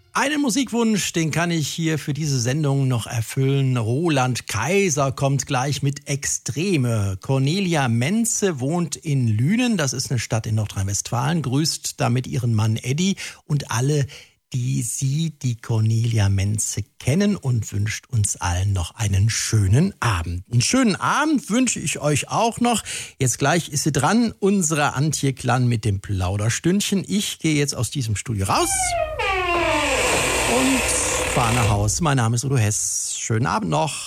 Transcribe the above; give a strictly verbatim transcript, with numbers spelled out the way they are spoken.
Einen Musikwunsch, den kann ich hier für diese Sendung noch erfüllen. Roland Kaiser kommt gleich mit Extreme. Cornelia Menze wohnt in Lünen, das ist eine Stadt in Nordrhein-Westfalen, grüßt damit ihren Mann Eddie und alle, die sie, die Cornelia Menze, kennen und wünscht uns allen noch einen schönen Abend. Einen schönen Abend wünsche ich euch auch noch. Jetzt gleich ist sie dran, unsere Antje Klann mit dem Plauderstündchen. Ich gehe jetzt aus diesem Studio raus und fahre nach Haus. Mein Name ist Udo Hess. Schönen Abend noch.